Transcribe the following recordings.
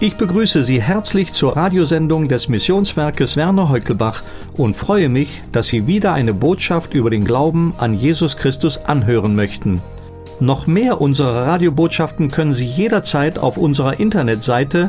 Ich begrüße Sie herzlich zur Radiosendung des Missionswerkes Werner Heukelbach und freue mich, dass Sie wieder eine Botschaft über den Glauben an Jesus Christus anhören möchten. Noch mehr unserer Radiobotschaften können Sie jederzeit auf unserer Internetseite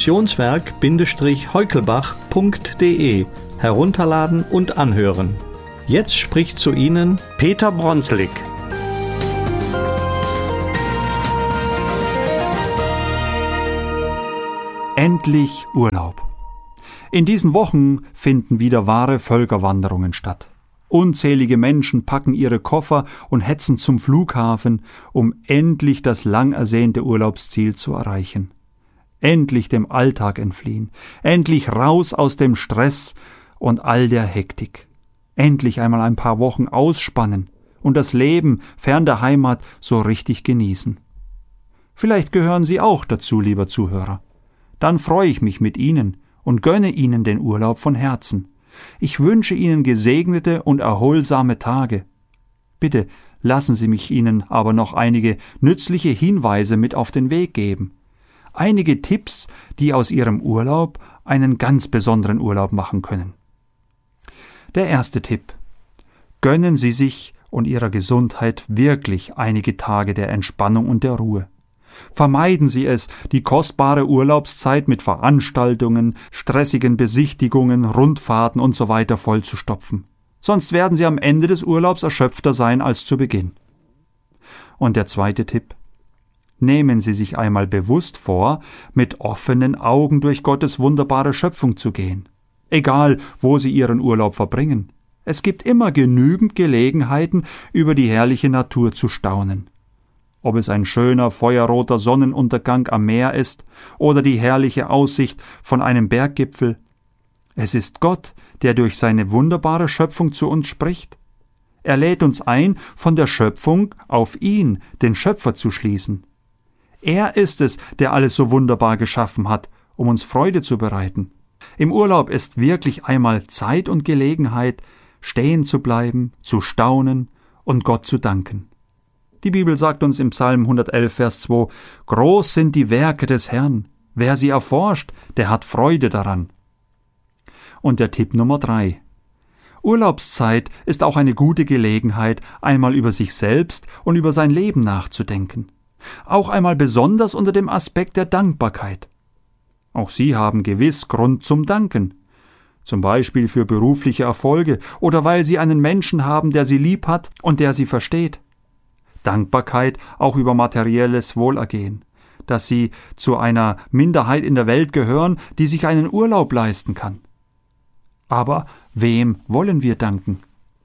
missionswerk-heukelbach.de herunterladen und anhören. Jetzt spricht zu Ihnen Peter Bronslik. Endlich Urlaub. In diesen Wochen finden wieder wahre Völkerwanderungen statt. Unzählige Menschen packen ihre Koffer und hetzen zum Flughafen, um endlich das lang ersehnte Urlaubsziel zu erreichen. Endlich dem Alltag entfliehen, endlich raus aus dem Stress und all der Hektik. Endlich einmal ein paar Wochen ausspannen und das Leben fern der Heimat so richtig genießen. Vielleicht gehören Sie auch dazu, lieber Zuhörer. Dann freue ich mich mit Ihnen und gönne Ihnen den Urlaub von Herzen. Ich wünsche Ihnen gesegnete und erholsame Tage. Bitte lassen Sie mich Ihnen aber noch einige nützliche Hinweise mit auf den Weg geben. Einige Tipps, die aus Ihrem Urlaub einen ganz besonderen Urlaub machen können. Der erste Tipp: Gönnen Sie sich und Ihrer Gesundheit wirklich einige Tage der Entspannung und der Ruhe. Vermeiden Sie es, die kostbare Urlaubszeit mit Veranstaltungen, stressigen Besichtigungen, Rundfahrten usw. vollzustopfen. Sonst werden Sie am Ende des Urlaubs erschöpfter sein als zu Beginn. Und der zweite Tipp: Nehmen Sie sich einmal bewusst vor, mit offenen Augen durch Gottes wunderbare Schöpfung zu gehen. Egal, wo Sie Ihren Urlaub verbringen. Es gibt immer genügend Gelegenheiten, über die herrliche Natur zu staunen. Ob es ein schöner, feuerroter Sonnenuntergang am Meer ist oder die herrliche Aussicht von einem Berggipfel. Es ist Gott, der durch seine wunderbare Schöpfung zu uns spricht. Er lädt uns ein, von der Schöpfung auf ihn, den Schöpfer, zu schließen. Er ist es, der alles so wunderbar geschaffen hat, um uns Freude zu bereiten. Im Urlaub ist wirklich einmal Zeit und Gelegenheit, stehen zu bleiben, zu staunen und Gott zu danken. Die Bibel sagt uns im Psalm 111, Vers 2, »Groß sind die Werke des Herrn. Wer sie erforscht, der hat Freude daran.« Und der Tipp Nummer 3. Urlaubszeit ist auch eine gute Gelegenheit, einmal über sich selbst und über sein Leben nachzudenken. Auch einmal besonders unter dem Aspekt der Dankbarkeit. Auch Sie haben gewiss Grund zum Danken. Zum Beispiel für berufliche Erfolge oder weil Sie einen Menschen haben, der Sie lieb hat und der Sie versteht. Dankbarkeit auch über materielles Wohlergehen, dass Sie zu einer Minderheit in der Welt gehören, die sich einen Urlaub leisten kann. Aber wem wollen wir danken?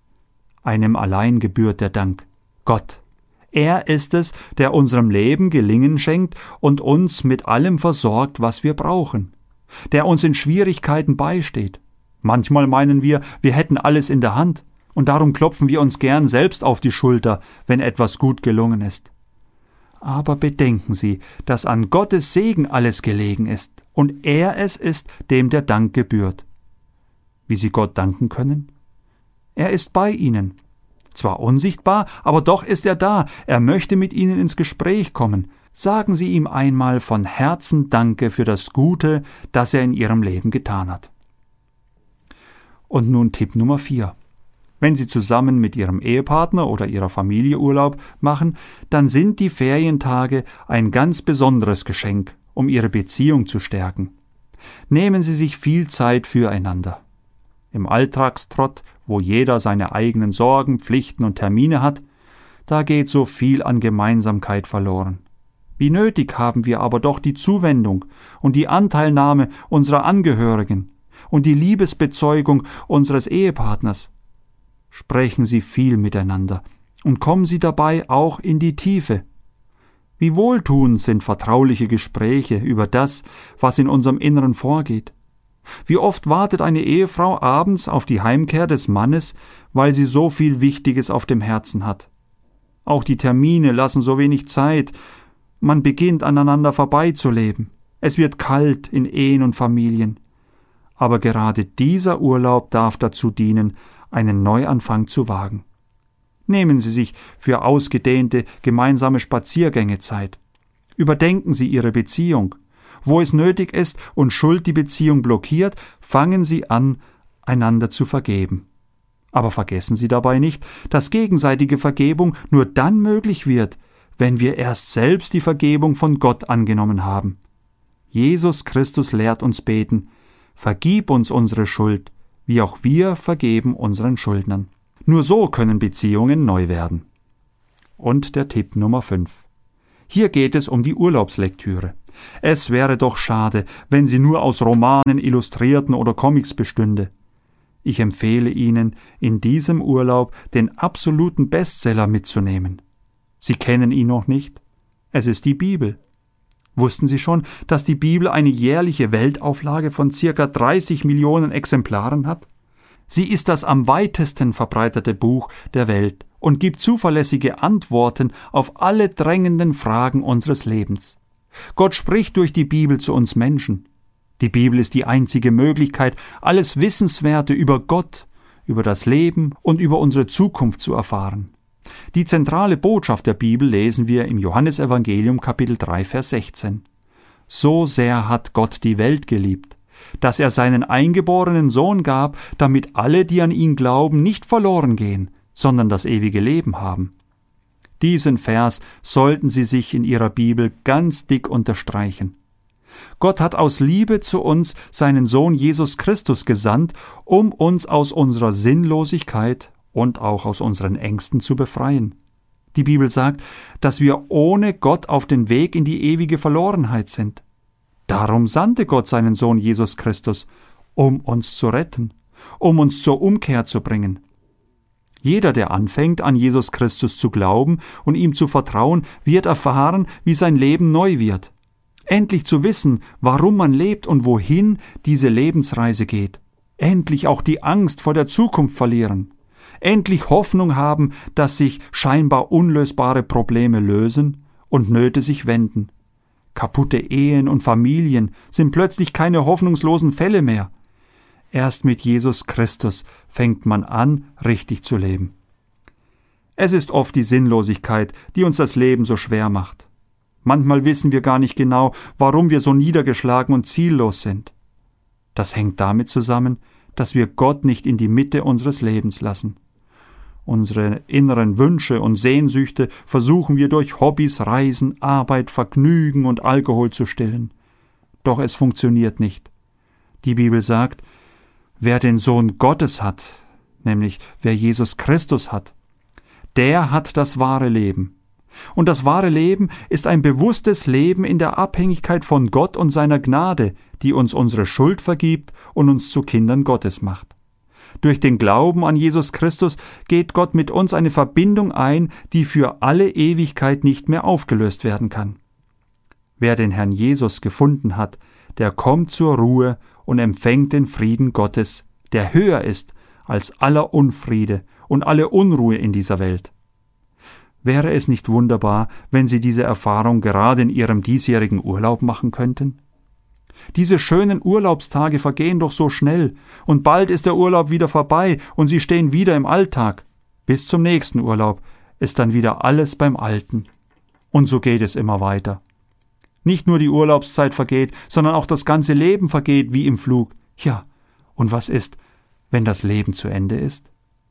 Einem allein gebührt der Dank: Gott. Er ist es, der unserem Leben Gelingen schenkt und uns mit allem versorgt, was wir brauchen, der uns in Schwierigkeiten beisteht. Manchmal meinen wir hätten alles in der Hand. Und darum klopfen wir uns gern selbst auf die Schulter, wenn etwas gut gelungen ist. Aber bedenken Sie, dass an Gottes Segen alles gelegen ist und er es ist, dem der Dank gebührt. Wie Sie Gott danken können? Er ist bei Ihnen. Zwar unsichtbar, aber doch ist er da. Er möchte mit Ihnen ins Gespräch kommen. Sagen Sie ihm einmal von Herzen Danke für das Gute, das er in Ihrem Leben getan hat. Und nun Tipp Nummer 4. Wenn Sie zusammen mit Ihrem Ehepartner oder Ihrer Familie Urlaub machen, dann sind die Ferientage ein ganz besonderes Geschenk, um Ihre Beziehung zu stärken. Nehmen Sie sich viel Zeit füreinander. Im Alltagstrott, wo jeder seine eigenen Sorgen, Pflichten und Termine hat, da geht so viel an Gemeinsamkeit verloren. Wie nötig haben wir aber doch die Zuwendung und die Anteilnahme unserer Angehörigen und die Liebesbezeugung unseres Ehepartners. Sprechen Sie viel miteinander und kommen Sie dabei auch in die Tiefe. Wie wohltuend sind vertrauliche Gespräche über das, was in unserem Inneren vorgeht. Wie oft wartet eine Ehefrau abends auf die Heimkehr des Mannes, weil sie so viel Wichtiges auf dem Herzen hat. Auch die Termine lassen so wenig Zeit. Man beginnt aneinander vorbeizuleben. Es wird kalt in Ehen und Familien. Aber gerade dieser Urlaub darf dazu dienen, einen Neuanfang zu wagen. Nehmen Sie sich für ausgedehnte gemeinsame Spaziergänge Zeit. Überdenken Sie Ihre Beziehung Wo es nötig ist und Schuld die Beziehung blockiert, fangen Sie an, einander zu vergeben. Aber vergessen Sie dabei nicht, dass gegenseitige Vergebung nur dann möglich wird, wenn wir erst selbst die Vergebung von Gott angenommen haben. Jesus Christus lehrt uns beten: Vergib uns unsere Schuld, wie auch wir vergeben unseren Schuldnern. Nur so können Beziehungen neu werden. Und der Tipp Nummer 5. Hier geht es um die Urlaubslektüre. Es wäre doch schade, wenn sie nur aus Romanen, Illustrierten oder Comics bestünde. Ich empfehle Ihnen, in diesem Urlaub den absoluten Bestseller mitzunehmen. Sie kennen ihn noch nicht? Es ist die Bibel. Wussten Sie schon, dass die Bibel eine jährliche Weltauflage von ca. 30 Millionen Exemplaren hat? Sie ist das am weitesten verbreitete Buch der Welt und gibt zuverlässige Antworten auf alle drängenden Fragen unseres Lebens. Gott spricht durch die Bibel zu uns Menschen. Die Bibel ist die einzige Möglichkeit, alles Wissenswerte über Gott, über das Leben und über unsere Zukunft zu erfahren. Die zentrale Botschaft der Bibel lesen wir im Johannesevangelium Kapitel 3, Vers 16. So sehr hat Gott die Welt geliebt, dass er seinen eingeborenen Sohn gab, damit alle, die an ihn glauben, nicht verloren gehen, sondern das ewige Leben haben. Diesen Vers sollten Sie sich in Ihrer Bibel ganz dick unterstreichen. Gott hat aus Liebe zu uns seinen Sohn Jesus Christus gesandt, um uns aus unserer Sinnlosigkeit und auch aus unseren Ängsten zu befreien. Die Bibel sagt, dass wir ohne Gott auf den Weg in die ewige Verlorenheit sind. Darum sandte Gott seinen Sohn Jesus Christus, um uns zu retten, um uns zur Umkehr zu bringen. Jeder, der anfängt, an Jesus Christus zu glauben und ihm zu vertrauen, wird erfahren, wie sein Leben neu wird. Endlich zu wissen, warum man lebt und wohin diese Lebensreise geht. Endlich auch die Angst vor der Zukunft verlieren. Endlich Hoffnung haben, dass sich scheinbar unlösbare Probleme lösen und Nöte sich wenden. Kaputte Ehen und Familien sind plötzlich keine hoffnungslosen Fälle mehr. Erst mit Jesus Christus fängt man an, richtig zu leben. Es ist oft die Sinnlosigkeit, die uns das Leben so schwer macht. Manchmal wissen wir gar nicht genau, warum wir so niedergeschlagen und ziellos sind. Das hängt damit zusammen, dass wir Gott nicht in die Mitte unseres Lebens lassen. Unsere inneren Wünsche und Sehnsüchte versuchen wir durch Hobbys, Reisen, Arbeit, Vergnügen und Alkohol zu stillen. Doch es funktioniert nicht. Die Bibel sagt, wer den Sohn Gottes hat, nämlich wer Jesus Christus hat, der hat das wahre Leben. Und das wahre Leben ist ein bewusstes Leben in der Abhängigkeit von Gott und seiner Gnade, die uns unsere Schuld vergibt und uns zu Kindern Gottes macht. Durch den Glauben an Jesus Christus geht Gott mit uns eine Verbindung ein, die für alle Ewigkeit nicht mehr aufgelöst werden kann. Wer den Herrn Jesus gefunden hat, der kommt zur Ruhe und empfängt den Frieden Gottes, der höher ist als aller Unfriede und alle Unruhe in dieser Welt. Wäre es nicht wunderbar, wenn Sie diese Erfahrung gerade in Ihrem diesjährigen Urlaub machen könnten? Diese schönen Urlaubstage vergehen doch so schnell, und bald ist der Urlaub wieder vorbei und Sie stehen wieder im Alltag. Bis zum nächsten Urlaub ist dann wieder alles beim Alten. Und so geht es immer weiter. Nicht nur die Urlaubszeit vergeht, sondern auch das ganze Leben vergeht wie im Flug. Ja, und was ist, wenn das Leben zu Ende ist?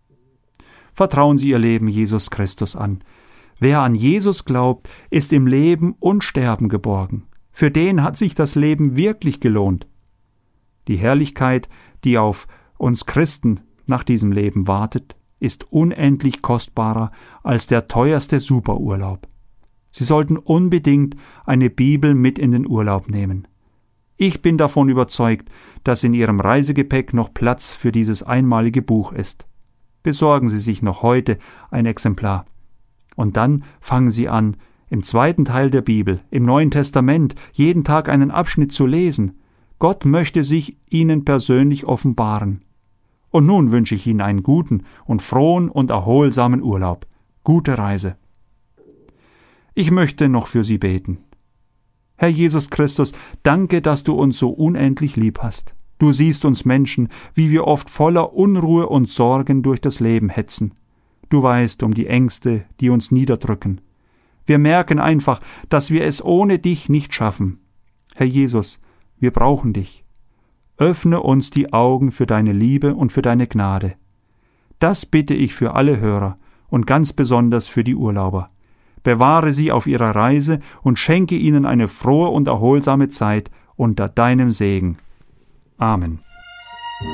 Vertrauen Sie Ihr Leben Jesus Christus an. Wer an Jesus glaubt, ist im Leben und Sterben geborgen. Für den hat sich das Leben wirklich gelohnt. Die Herrlichkeit, die auf uns Christen nach diesem Leben wartet, ist unendlich kostbarer als der teuerste Superurlaub. Sie sollten unbedingt eine Bibel mit in den Urlaub nehmen. Ich bin davon überzeugt, dass in Ihrem Reisegepäck noch Platz für dieses einmalige Buch ist. Besorgen Sie sich noch heute ein Exemplar. Und dann fangen Sie an, im zweiten Teil der Bibel, im Neuen Testament, jeden Tag einen Abschnitt zu lesen. Gott möchte sich Ihnen persönlich offenbaren. Und nun wünsche ich Ihnen einen guten und frohen und erholsamen Urlaub. Gute Reise. Ich möchte noch für Sie beten. Herr Jesus Christus, danke, dass du uns so unendlich lieb hast. Du siehst uns Menschen, wie wir oft voller Unruhe und Sorgen durch das Leben hetzen. Du weißt um die Ängste, die uns niederdrücken. Wir merken einfach, dass wir es ohne dich nicht schaffen. Herr Jesus, wir brauchen dich. Öffne uns die Augen für deine Liebe und für deine Gnade. Das bitte ich für alle Hörer und ganz besonders für die Urlauber. Bewahre sie auf ihrer Reise und schenke ihnen eine frohe und erholsame Zeit unter deinem Segen. Amen.